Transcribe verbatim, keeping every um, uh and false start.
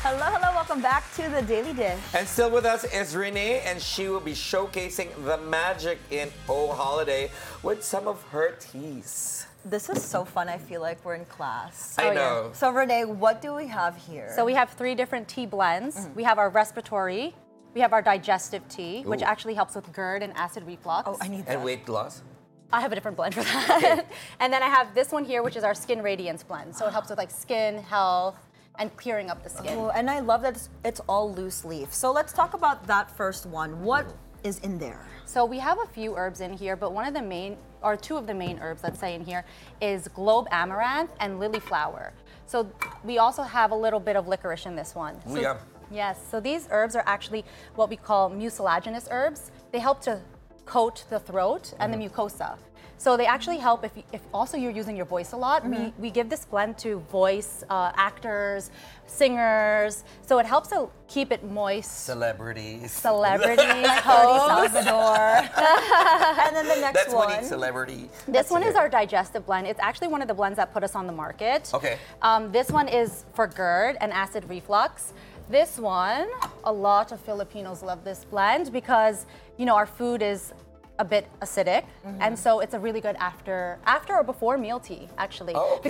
Hello, hello, welcome back to the Daily Dish. And still with us is Renee, and she will be showcasing the magic in O Holiday with some of her teas. This is so fun. I feel like we're in class. I Oh, yeah. know. So Renee, what do we have here? So we have three different tea blends. Mm-hmm. We have our respiratory, we have our digestive tea, which Ooh. actually helps with GERD and acid reflux. Oh, I need that. And weight loss. I have a different blend for that. And then I have this one here, which is our Skin Radiance blend. So it helps with like skin health and clearing up the skin. Oh, and I love that it's, it's all loose leaf. So let's talk about that first one. What is in there? So we have a few herbs in here, but one of the main, or two of the main herbs, let's say in here, is Globe Amaranth and Lily Flower. So we also have a little bit of licorice in this one. Ooh, So- yeah. Yes, so these herbs are actually what we call mucilaginous herbs. They help to coat the throat and the mucosa. So they actually help if, you, if also you're using your voice a lot. We, we give this blend to voice uh, actors, singers. So it helps to keep it moist. Celebrities. Celebrities, Cody hosts. Salvador. And then the next That's one. one celebrity. This one is okay. our digestive blend. It's actually one of the blends that put us on the market. Okay. Um, this one is for GERD and acid reflux. This one, a lot of Filipinos love this blend because, you know, our food is a bit acidic, and so it's a really good after after or before meal tea, actually. Oh, okay.